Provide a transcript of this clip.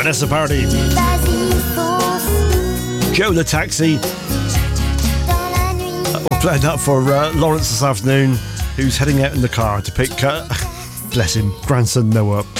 Vanessa Paradis. Joe the Taxi. We're playing that for Lawrence this afternoon, who's heading out in the car to pick, bless him, grandson Noah up.